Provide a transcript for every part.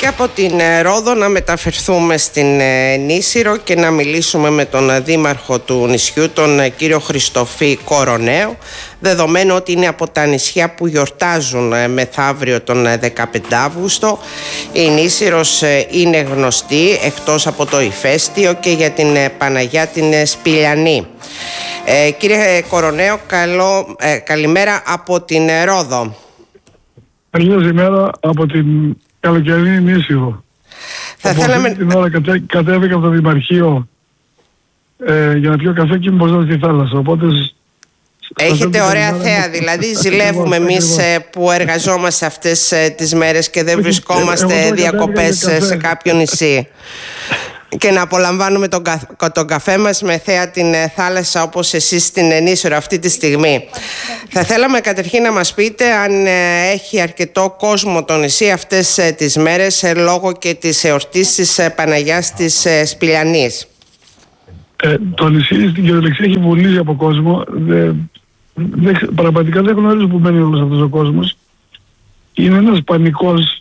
και από την Ρόδο να μεταφερθούμε στην Νήσυρο και να μιλήσουμε με τον δήμαρχο του νησιού, τον κύριο Χριστοφή Κοροναίο, δεδομένου ότι είναι από τα νησιά που γιορτάζουν μεθαύριο τον 15 Αύγουστο. Η Νήσυρος είναι γνωστή εκτός από το ηφαίστειο και για την Παναγιά την Σπηλιανή. Κύριε Κοροναίο, καλημέρα από την Ρόδο. Καλημέρα από την καλοκαιρινή Νήσυρο. Θα θέλαμε... Την ώρα κατέβηκα από το Δημαρχείο για να πιω καφέ και μπροστά στη θάλασσα. Οπότε έχετε ωραία θέα, δηλαδή ζηλεύουμε εμείς που εργαζόμαστε αυτές τις μέρες και δεν βρισκόμαστε διακοπές σε κάποιο νησί και να απολαμβάνουμε τον καφέ μας με θέα την θάλασσα όπως εσείς στην Νήσυρο αυτή τη στιγμή. Θα θέλαμε καταρχήν να μας πείτε αν έχει αρκετό κόσμο το νησί αυτές τις μέρες λόγω και της εορτής της Παναγιάς της Σπηλιανής. Το νησί στην κυριολεξία έχει βουλήσει από κόσμο. Πραγματικά δεν γνωρίζω που μένει όλος αυτός ο κόσμος. Είναι ένας πανικός.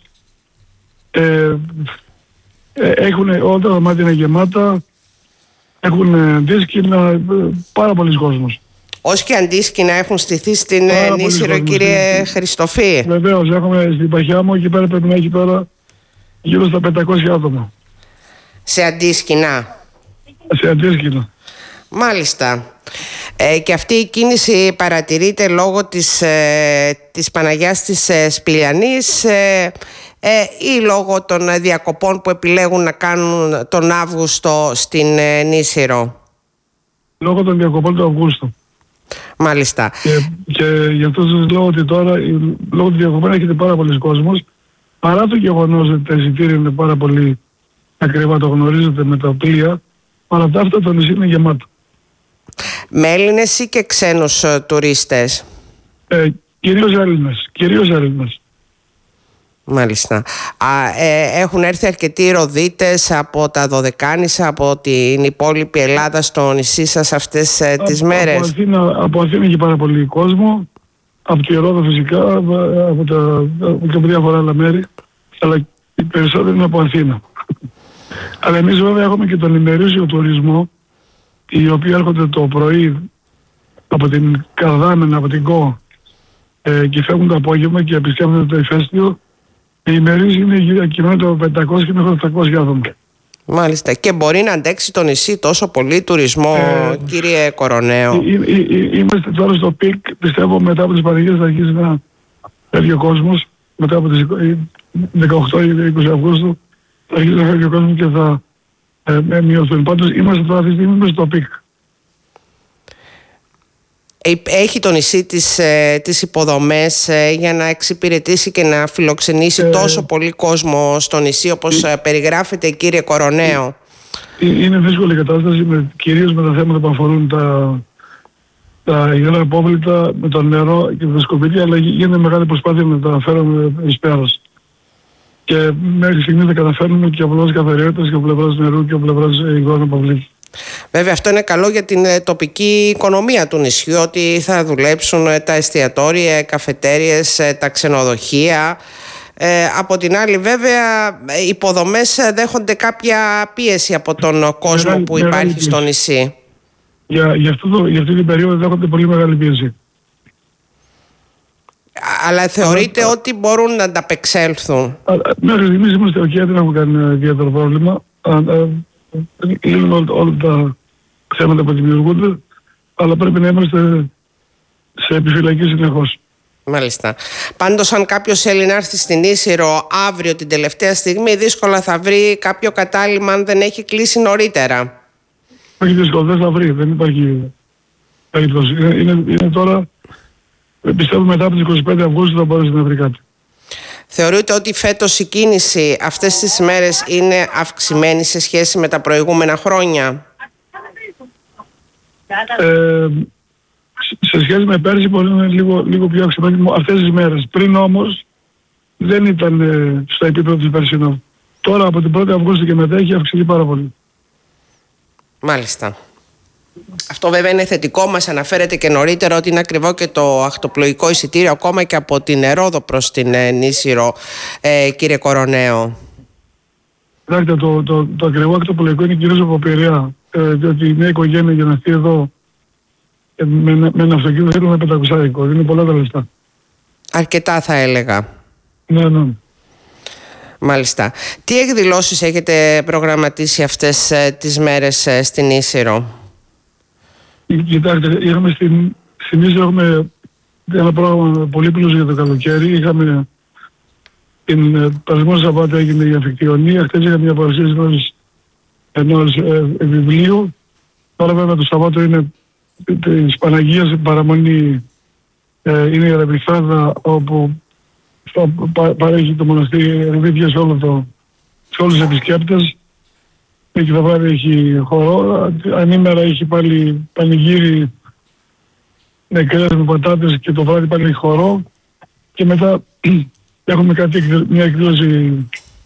Έχουν όλα τα δωμάτια είναι γεμάτα, έχουν αντίσκηνα, πάρα πολλοί κόσμος. Ως και αντίσκηνα έχουν στηθεί στην Νήσυρο, κύριε Χριστοφή. Βεβαίως, έχουμε στην Παχιά μου, εκεί πέρα πρέπει να έχει τώρα γύρω στα 500 άτομα. Σε αντίσκηνα. Σε αντίσκηνα. Μάλιστα. Και αυτή η κίνηση παρατηρείται λόγω της Παναγιάς της Σπηλιανής ή λόγω των διακοπών που επιλέγουν να κάνουν τον Αύγουστο στην Νήσυρο? Λόγω των διακοπών του Αυγούστου. Μάλιστα. Και γι' αυτό σας λέω ότι τώρα λόγω των διακοπών έχετε πάρα πολλοί κόσμος, παρά το γεγονός ότι τα εισιτήρια είναι πάρα πολύ ακριβά, το γνωρίζετε με τα πλοία, παρά αυτά το νησί είναι γεμάτο. Με Έλληνες ή και ξένους τουρίστες? Κυρίως Έλληνες. Μάλιστα. Έχουν έρθει αρκετοί Ροδίτες από τα Δωδεκάνησα, από την υπόλοιπη Ελλάδα στο νησί σας αυτές τις μέρες? Από Αθήνα έχει πάρα πολύ κόσμο, από τη Ρόδο φυσικά, από διάφορα άλλα μέρη, αλλά οι περισσότεροι είναι από Αθήνα. Αλλά εμείς βέβαια έχουμε και τον ημερήσιο τουρισμό, οι οποίοι έρχονται το πρωί από την Καρδάμενα, από την ΚΟ και φεύγουν το απόγευμα και επισκέπτονται το ηφαίστειο. Οι ημερείς είναι κυμαίνονται από 500 και μέχρι 800 άτομα. Μάλιστα. Και μπορεί να αντέξει το νησί τόσο πολύ τουρισμό, κύριε Κοροναίο? Είμαστε τώρα στο πικ. Πιστεύω μετά από τις Παναγίες θα αρχίσει να φεύγει ο κόσμος. Μετά από τις 18 ή 20 Αυγούστου θα αρχίσει να φεύγει ο κόσμος και θα μειωθούν. Πάντως είμαστε τώρα αυτή τη στιγμή στο πικ. Έχει το νησί τις υποδομές για να εξυπηρετήσει και να φιλοξενήσει τόσο πολύ κόσμο στο νησί όπως περιγράφεται, κύριε Κοροναίο? Είναι δύσκολη η κατάσταση, κυρίως με τα θέματα που αφορούν τα υγρά απόβλητα, με το νερό και τα σκουπίδια, αλλά γίνεται μεγάλη προσπάθεια να τα φέρουμε εις πέρας. Και μέχρι στιγμή δεν καταφέρνουμε και από πλευράς καθαριότητας και από πλευράς νερού και από πλευράς υγρών αποβλήτων. Βέβαια αυτό είναι καλό για την τοπική οικονομία του νησιού, ότι θα δουλέψουν τα εστιατόρια, οι καφετέριες, τα ξενοδοχεία. Από την άλλη βέβαια οι υποδομές δέχονται κάποια πίεση από τον κόσμο που υπάρχει στο νησί. Για αυτή την περίοδο δέχονται πολύ μεγάλη πίεση. Αλλά θεωρείτε ότι μπορούν να ανταπεξέλθουν? Μέχρι στιγμής είμαστε ok, δεν έχουμε κανένα ιδιαίτερο πρόβλημα. Λύνουν όλα τα θέματα που δημιουργούνται, αλλά πρέπει να είμαστε σε επιφυλακή συνεχώς. Μάλιστα. Πάντως αν κάποιος θέλει να έρθει στην Νήσυρο αύριο την τελευταία στιγμή, δύσκολα θα βρει κάποιο κατάλημα αν δεν έχει κλείσει νωρίτερα. Όχι δύσκολο, δεν θα βρει, δεν υπάρχει περίπτωση. Είναι τώρα, πιστεύω μετά από τις 25 Αυγούστου θα μπορέσει να βρει κάτι. Θεωρείτε ότι φέτος η κίνηση αυτές τις μέρες είναι αυξημένη σε σχέση με τα προηγούμενα χρόνια? Σε σχέση με πέρσι μπορεί να είναι λίγο πιο αυξημένη αυτές τις μέρες. Πριν όμως δεν ήταν στο επίπεδο του περσινού. Τώρα από την 1η Αυγούστου και μετά έχει αυξηθεί πάρα πολύ. Μάλιστα. Αυτό βέβαια είναι θετικό. Μας αναφέρεται και νωρίτερα ότι είναι ακριβό και το ακτοπλοϊκό εισιτήριο ακόμα και από την Ρόδο προς την Νήσυρο, κύριε Κοροναίο. Κοιτάξτε, το ακριβό ακτοπλοϊκό είναι κυρίως από Πειραιά. Διότι μια οικογένεια για να έρθει εδώ με ένα αυτοκίνητο θέλει ένα 500. Είναι πολλά τα λεφτά. Αρκετά θα έλεγα. Ναι. Μάλιστα. Τι εκδηλώσεις έχετε προγραμματίσει αυτές τις μέρες στην Ίσυρο? Κοιτάξτε, είχαμε στην Ίσυρο έχουμε ένα πρόγραμμα πολύ πλούσιο για το καλοκαίρι. Είχαμε την περασμένο Σαββάτο έγινε η αφικτιονία. Χθες είχαμε μια παρουσίαση ενός βιβλίου. Τώρα βέβαια το Σαββάτο είναι της Παναγίας, η παραμονή είναι η Ρεβιθάδα, όπου παρέχει το μοναστήρι ρεβίδια σε όλους τους επισκέπτες. Εκεί το βράδυ έχει χορό, ανήμερα έχει πάλι πανηγύρι νεκρές με πατάτες και το βράδυ πάλι έχει χορό. Και μετά έχουμε μια εκδήλωση,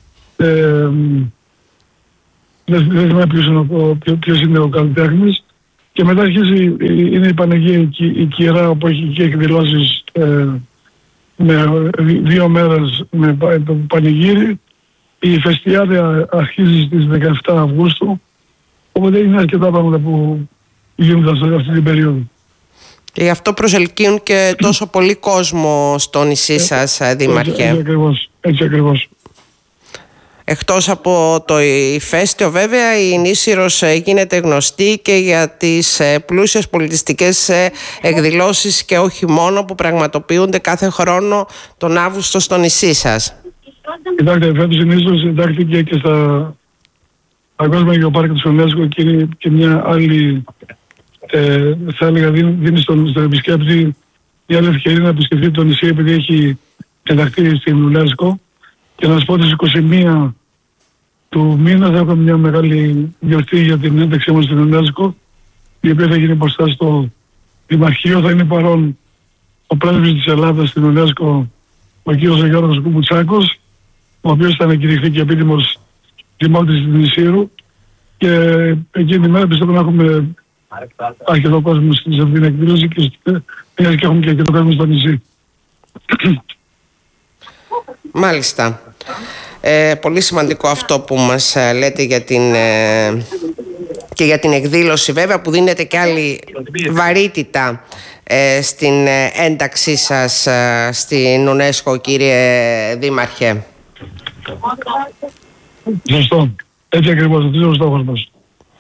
δεν θυμάμαι ποιος είναι ο καλλιτέχνης. Και μετά αρχίζει, είναι η Παναγία η Κυρά, όπου έχει και εκδηλώσεις με 2 μέρες με πανηγύρι. Η φεστιάδια αρχίζει στις 17 Αυγούστου, οπότε είναι αρκετά πράγματα που γίνονται σε αυτή την περίοδο. Και γι' αυτό προσελκύουν και τόσο πολύ κόσμο στο νησί σας, Δήμαρχε. Έτσι ακριβώς. Εκτός από το ηφαίστειο, βέβαια, η Νήσυρος γίνεται γνωστή και για τις πλούσιες πολιτιστικές εκδηλώσεις και όχι μόνο, που πραγματοποιούνται κάθε χρόνο τον Αύγουστο στο νησί σας. Κοιτάξτε, φέτος η Νήσυρος εντάχθηκε και στα Παγκόσμια Γεωπάρκα του UNESCO και είναι και μια άλλη, θα έλεγα, δίνει στον επισκέπτη μια άλλη ευκαιρία να επισκεφτεί το νησί, επειδή έχει ενταχθεί στην UNESCO. Και να σας πω ότι στις 21 του μήνα θα έχουμε μια μεγάλη γιορτή για την ένταξή μας στην UNESCO, η οποία θα γίνει μπροστά στο Δημαρχείο. Θα είναι παρόν ο πρέσβης της Ελλάδας στην UNESCO, ο κ. Γιώργος Κουμπουτσάκος, ο οποίος θα ανακηρυχθεί και επίτιμος δημότης της Νησύρου. Και εκείνη τη μέρα πιστεύω να έχουμε αρκετό κόσμο σε αυτήν την εκδήλωση και έχουμε και αρκετό κόσμο στο νησί. Μάλιστα. Πολύ σημαντικό αυτό που μας λέτε για και για την εκδήλωση, βέβαια, που δίνεται και άλλη βαρύτητα στην ένταξή σας στην UNESCO, κύριε Δήμαρχε. Σωστό. Έτσι ακριβώς, αυτό είναι ο στόχος μας.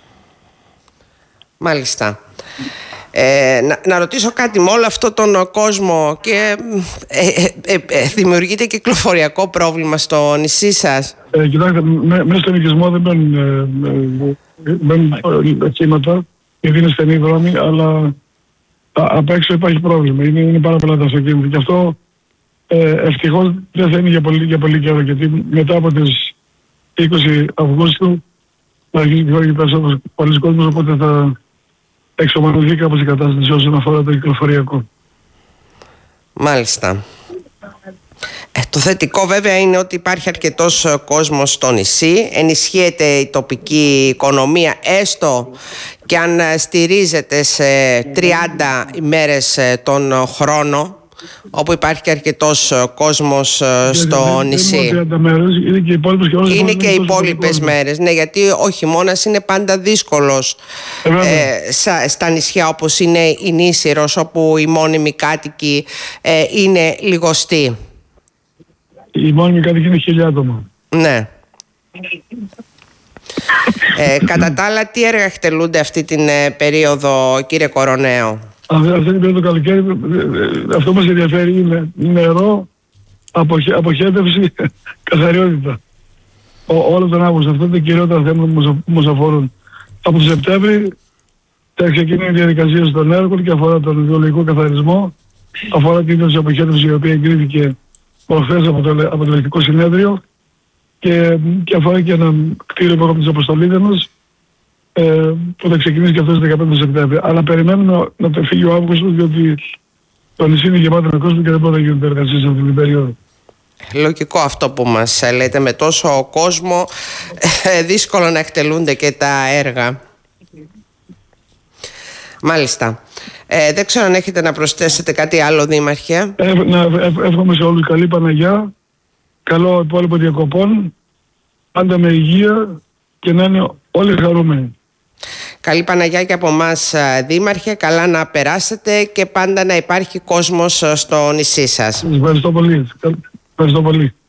Μάλιστα. Να ρωτήσω κάτι, με όλο αυτό τον κόσμο και δημιουργείται κυκλοφοριακό πρόβλημα στο νησί σας? Κοιτάξτε, μέσα στον οικισμό δεν μπαίνουν κύματα, γιατί είναι στενή δρόμη, αλλά απ' έξω υπάρχει πρόβλημα. Είναι πάρα πολλά τα αυτοκίνητα. Και αυτό ευτυχώς δεν θα είναι για πολύ καιρό, γιατί μετά από τις 20 Αυγούστου θα αρχίσει και περισσότερος πολλοί κόσμος, οπότε θα εξομαλυνθεί κάπως η κατάσταση όσον αφορά το κυκλοφοριακό. Μάλιστα. Το θετικό βέβαια είναι ότι υπάρχει αρκετός κόσμος στο νησί, ενισχύεται η τοπική οικονομία, έστω και αν στηρίζεται σε 30 ημέρες τον χρόνο, όπου υπάρχει και αρκετός κόσμος στο νησί. Είναι και οι υπόλοιπες μέρες. Ναι, γιατί ο χειμώνας είναι πάντα δύσκολος στα νησιά όπως είναι η Νήσυρος, όπου οι μόνιμοι κάτοικοι είναι λιγοστοί. Οι μόνιμοι κάτοικοι είναι 1000 άτομα. Ναι. Κατά τα άλλα, τι έργα εκτελούνται αυτή την περίοδο, κύριε Κοροναίο? Αυτή την περίοδο καλοκαίρι, αυτό που μας ενδιαφέρει είναι νερό, αποχέτευση, καθαριότητα. Όλο τον Αύγουστο. Αυτό είναι τα κυριότερα θέματα που μας αφορούν. Από το Σεπτέμβρη θα ξεκινήσει η διαδικασία των έργων και αφορά τον βιολογικό καθαρισμό, αφορά την είδωση αποχέτευση, η οποία εγκρίθηκε προχθές από το Ελεκτικό Συνέδριο, και αφορά και ένα κτίριο που έχουμε της Αποστολίδενος, που θα ξεκινήσει και αυτό στις 15 Σεπτέμβρη. Αλλά περιμένουμε να το φύγει ο Αύγουστος, διότι το νησί είναι γεμάτο με κόσμο και δεν μπορεί να γίνονται εργασίες αυτή την περίοδο. Λογικό αυτό που μας λέτε, με τόσο κόσμο δύσκολο να εκτελούνται και τα έργα. Μάλιστα. Δεν ξέρω αν έχετε να προσθέσετε κάτι άλλο, πάντα με υγεία και να είναι όλοι χαρούμενοι. Καλή Παναγιά και από εμάς, Δήμαρχε, καλά να περάσετε και πάντα να υπάρχει κόσμος στο νησί σας. Ευχαριστώ πολύ. Ευχαριστώ πολύ.